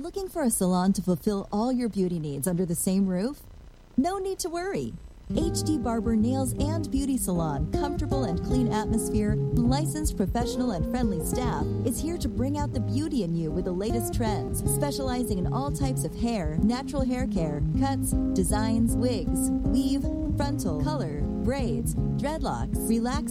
looking for a salon to fulfill all your beauty needs under the same roof? No need to worry. HD Barber Nails and Beauty Salon, comfortable and clean atmosphere, licensed professional and friendly staff, is here to bring out the beauty in you with the latest trends, specializing in all types of hair, natural hair care, cuts, designs, wigs, weave, frontal, color, braids, dreadlocks, relax